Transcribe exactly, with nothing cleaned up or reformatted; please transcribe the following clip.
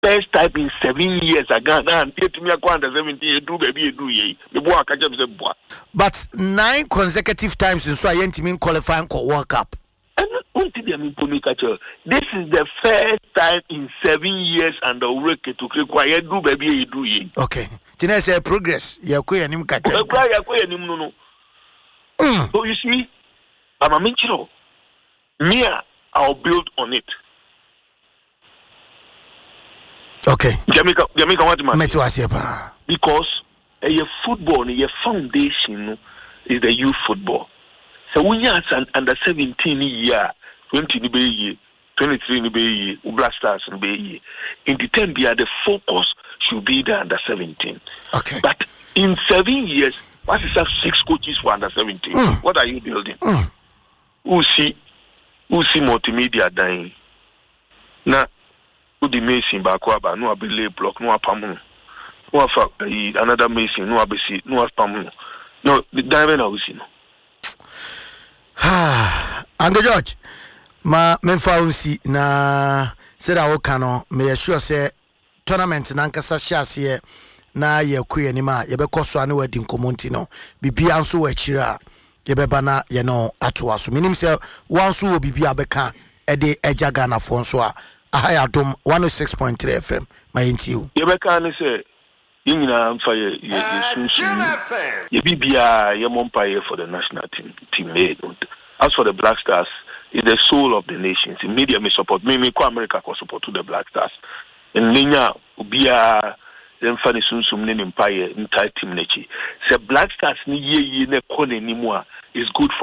first time in seven years again. Now, me under seventeen, do baby do ye. The boy catch up the boy. But nine consecutive times in so I ain't mean qualifying for World Cup. And until they mean this is the first time in seven years and the work to require do baby do ye. Okay. Tina say progress. Ya kwe anim kakra. Ya kwe anim no no. So you see, I'm a menchiro. Me, I'll build on it. Okay. Jamaica, Jamaica, what man? Because a uh, football, a foundation is the youth football. So when you are under seventeen year, twenty year, twenty-three year, Black Stars year, in the ten year, the focus should be the under seventeen. Okay. But in seven years, what is that six coaches for under seventeen? Mm. What are you building? Mm. Who see, who see multimedia dying? Now. Who the mason back waba no abele block no apamu no afa another mason no abesi no apamu no the diamond house no ah Uncle George ma me faunsi na said I woka no me sure say tournament na nkasa hye na ye kuye ni ma ye be koso ane wadi nkomonti no bibia nso wa chira ye be bana ye no atoa so minim say wanso wo bibia beka e de eja Ghana fo nso a I adom one oh six point three F M my interview. You be can say you nyina amfa ye ye sunsun ye bibia ye mompaye for the national team team made. As for the Black Stars, it's the soul of the nations. The media may support me me ko America ko support to the Black Stars. And ninya ubia them fani sunsun ne mpaye entire team nechi. Say Black Stars ni ye ye ne ko ne nimu a is good for